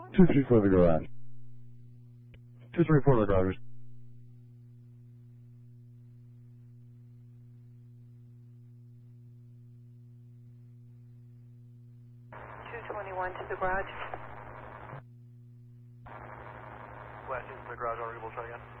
234 the garage. 234 the garage. To the garage. West into the garage, already, we'll try again.